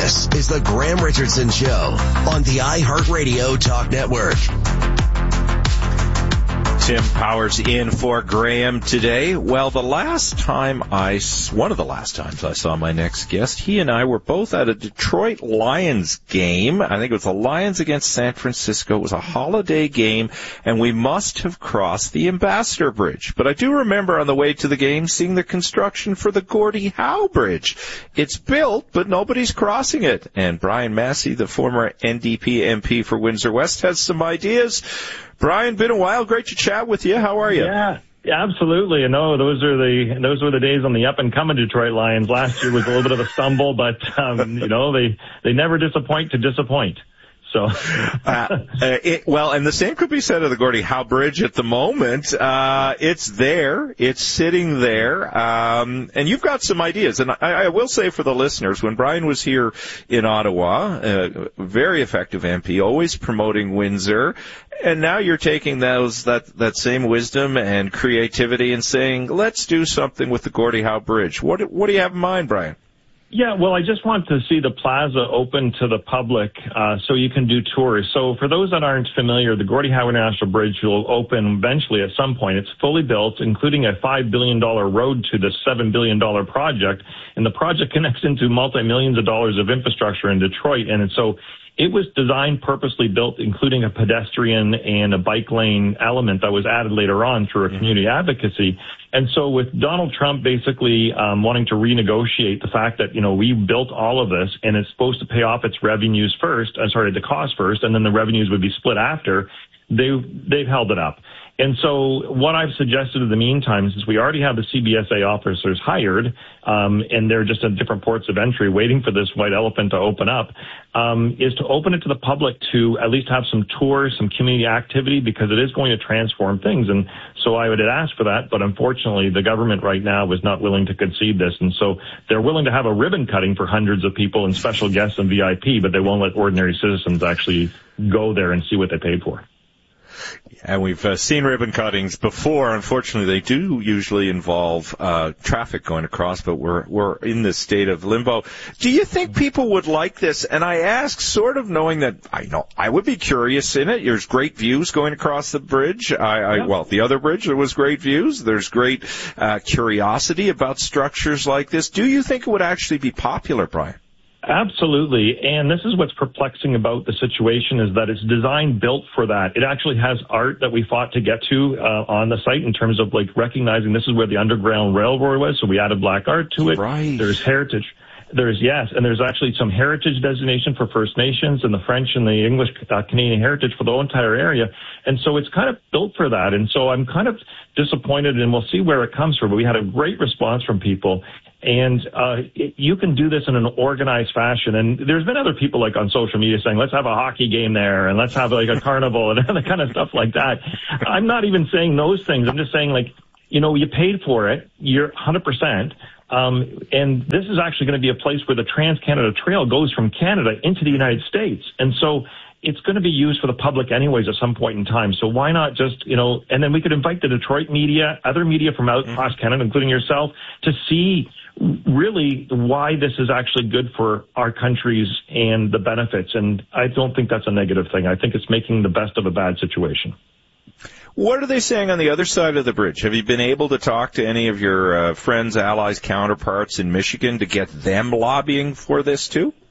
This is the Graham Richardson Show on the iHeartRadio Talk Network. Tim Powers in for Graham today. Well, one of the last times I saw my next guest, he and I were both at a Detroit Lions game. I think it was the Lions against San Francisco. It was a holiday game, and we must have crossed the Ambassador Bridge. But I do remember on the way to the game seeing the construction for the Gordie Howe Bridge. It's built, but nobody's crossing it. And Brian Massey, the former NDP MP for Windsor West, has some ideas. Brian, been a while. Great to chat with you. How are you? Yeah, absolutely. No, those were the days on the up and coming Detroit Lions. Last year was a little bit of a stumble, but they never disappoint to disappoint. So, well, and the same could be said of the Gordie Howe Bridge at the moment. It's there. It's sitting there. And you've got some ideas. And I will say for the listeners, when Brian was here in Ottawa, very effective MP, always promoting Windsor. And now you're taking that same wisdom and creativity and saying, let's do something with the Gordie Howe Bridge. What do you have in mind, Brian? Yeah, well, I just want to see the plaza open to the public so you can do tours. So for those that aren't familiar, the Gordie Howe International Bridge will open eventually at some point. It's fully built, including a $5 billion road to the $7 billion project. And the project connects into multi-millions of dollars of infrastructure in Detroit. And so it was designed, purposely built, including a pedestrian and a bike lane element that was added later on through a community advocacy. And so with Donald Trump basically wanting to renegotiate the fact that, we built all of this and it's supposed to pay off its revenues first, the cost first, and then the revenues would be split after, they've held it up. And so what I've suggested in the meantime, since we already have the CBSA officers hired, and they're just at different ports of entry waiting for this white elephant to open up, is to open it to the public to at least have some tours, some community activity, because it is going to transform things. And so I would ask for that, but unfortunately the government right now was not willing to concede this. And so they're willing to have a ribbon cutting for hundreds of people and special guests and VIP, but they won't let ordinary citizens actually go there and see what they paid for. And we've seen ribbon cuttings before. Unfortunately, they do usually involve traffic going across, but we're in this state of limbo. Do you think people would like this? And I ask sort of knowing that I would be curious in it. There's great views going across the bridge. Well, the other bridge, there was great views. There's great curiosity about structures like this. Do you think it would actually be popular, Brian? Absolutely. And this is what's perplexing about the situation is that it's designed, built for that. It actually has art that we fought to get to on the site in terms of recognizing this is where the Underground Railroad was. So we added black art to it. Right. There's heritage. And there's actually some heritage designation for First Nations and the French and the English Canadian heritage for the whole entire area. And so it's kind of built for that. And so I'm kind of disappointed, and we'll see where it comes from. But we had a great response from people. And you can do this in an organized fashion. And there's been other people on social media saying, let's have a hockey game there and let's have a carnival and other kind of stuff like that. I'm not even saying those things. I'm just saying you paid for it. You're 100%. And this is actually going to be a place where the Trans-Canada Trail goes from Canada into the United States. And so it's going to be used for the public anyways at some point in time. So why not just, and then we could invite the Detroit media, other media from out across Canada, including yourself, to see really why this is actually good for our countries and the benefits. And I don't think that's a negative thing. I think it's making the best of a bad situation. What are they saying on the other side of the bridge? Have you been able to talk to any of your friends, allies, counterparts in Michigan to get them lobbying for this too?